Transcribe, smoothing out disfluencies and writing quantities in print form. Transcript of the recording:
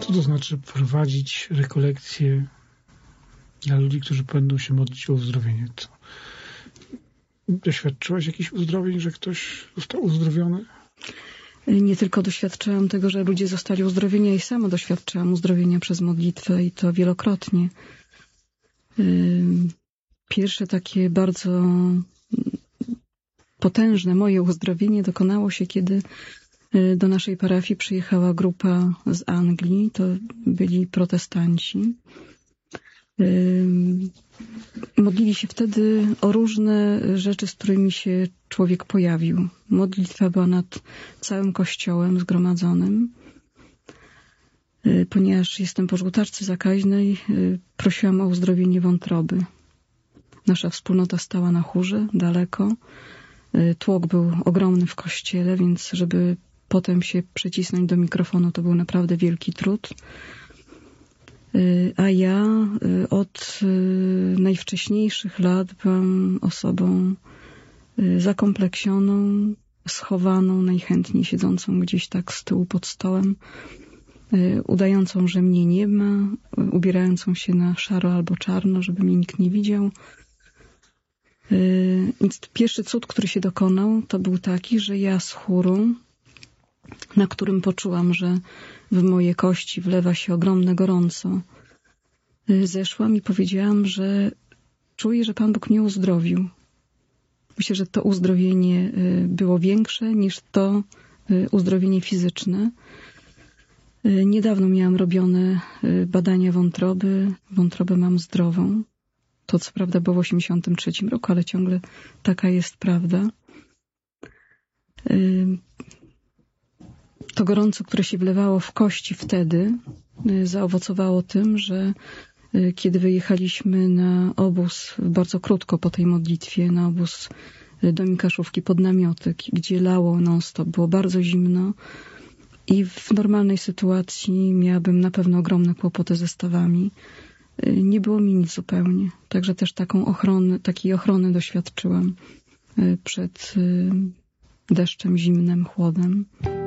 Co to znaczy prowadzić rekolekcje dla ludzi, którzy będą się modlić o uzdrowienie? Co? Doświadczyłaś jakichś uzdrowień, że ktoś został uzdrowiony? Nie tylko doświadczyłam tego, że ludzie zostali uzdrowieni, i sama doświadczyłam uzdrowienia przez modlitwę i to wielokrotnie. Pierwsze takie bardzo potężne moje uzdrowienie dokonało się, kiedy do naszej parafii przyjechała grupa z Anglii. To byli protestanci. Modlili się wtedy o różne rzeczy, z którymi się człowiek pojawił. Modlitwa była nad całym kościołem zgromadzonym. Ponieważ jestem po żółtaczce zakaźnej, prosiłam o uzdrowienie wątroby. Nasza wspólnota stała na chórze, daleko. Tłok był ogromny w kościele, więc żeby potem się przycisnąć do mikrofonu, to był naprawdę wielki trud. A ja od najwcześniejszych lat byłam osobą zakompleksioną, schowaną, najchętniej siedzącą gdzieś tak z tyłu pod stołem, udającą, że mnie nie ma, ubierającą się na szaro albo czarno, żeby mnie nikt nie widział. Więc pierwszy cud, który się dokonał, to był taki, że ja z chóru, na którym poczułam, że w moje kości wlewa się ogromne gorąco, zeszłam i powiedziałam, że czuję, że Pan Bóg mnie uzdrowił. Myślę, że to uzdrowienie było większe niż to uzdrowienie fizyczne. Niedawno miałam robione badania wątroby. Wątrobę mam zdrową. To co prawda było w 1983 roku, ale ciągle taka jest prawda. To gorąco, które się wlewało w kości wtedy, zaowocowało tym, że kiedy wyjechaliśmy na obóz, bardzo krótko po tej modlitwie, na obóz do Mikaszówki pod namioty, gdzie lało non-stop, było bardzo zimno i w normalnej sytuacji miałabym na pewno ogromne kłopoty ze stawami. Nie było mi nic zupełnie. Także też takiej ochrony doświadczyłam przed deszczem, zimnem, chłodem.